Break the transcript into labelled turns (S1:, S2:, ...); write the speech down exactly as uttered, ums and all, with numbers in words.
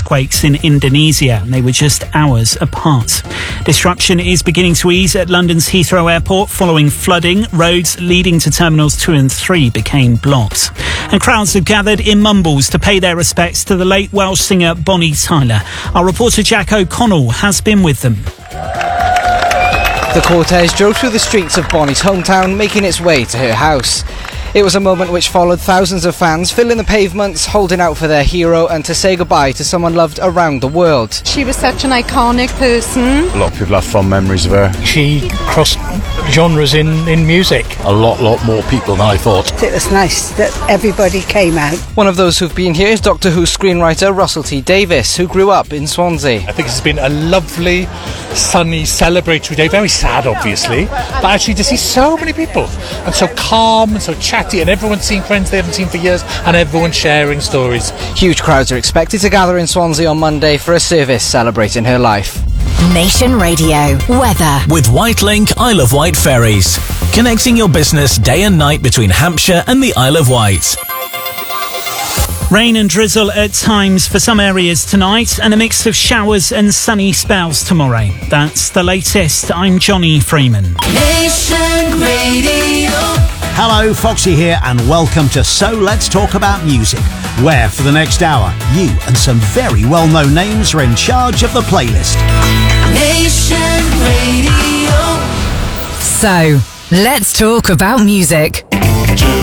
S1: earthquakes in Indonesia. They were just hours apart. Disruption is beginning to ease at London's Heathrow Airport following flooding. Roads leading to Terminals two and three became blocked. And crowds have gathered in Mumbles to pay their respects to the late Welsh singer Bonnie Tyler. Our reporter Jack O'Connell has been with them.
S2: The cortege drove through the streets of Bonnie's hometown, making its way to her house. It was a moment which followed thousands of fans filling the pavements, holding out for their hero and to say goodbye to someone loved around the world.
S3: She was such an iconic person.
S4: A lot of people have fond memories of her.
S5: She crossed genres in, in music.
S4: A lot, lot more people than I thought.
S6: It was nice that everybody came out.
S2: One of those who've been here is Doctor Who screenwriter Russell T Davies, who grew up in Swansea.
S5: I think it's been a lovely, sunny, celebratory day. Very sad, obviously, but actually to see so many people and so calm and so chatty, and everyone's seeing friends they haven't seen for years, and everyone's sharing stories.
S2: Huge crowds are expected to gather in Swansea on Monday for a service celebrating her life.
S7: Nation Radio weather
S8: with Whitelink Isle of Wight ferries, connecting your business day and night between Hampshire and the Isle of Wight.
S1: Rain and drizzle at times for some areas tonight, and a mix of showers and sunny spells tomorrow. That's the latest. I'm Johnny Freeman.
S9: Nation Radio.
S10: Hello, Foxy here, and welcome to So Let's Talk About Music, where for the next hour, you and some very well-known names are in charge of the playlist.
S9: Nation Radio.
S7: So, let's talk about music.